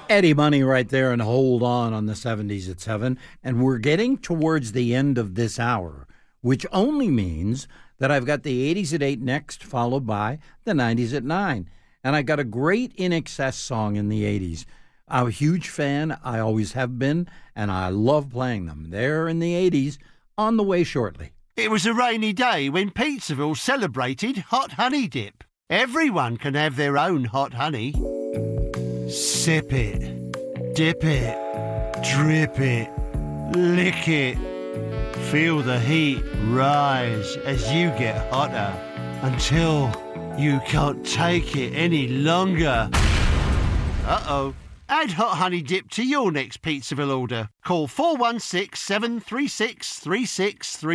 Eddie Money right there, and Hold On the 70s at 7. And we're getting towards the end of this hour, which only means that I've got the 80s at 8 next, followed by the 90s at 9. And I got a great In Excess song in the 80s. I'm a huge fan. I always have been, and I love playing them. They're in the 80s, on the way shortly. It was a rainy day when Pizzaville celebrated Hot Honey Dip. Everyone can have their own hot honey. Sip it, dip it, drip it, lick it. Feel the heat rise as you get hotter until you can't take it any longer. Uh-oh. Add Hot Honey Dip to your next Pizzaville order. Call 416 736 3633.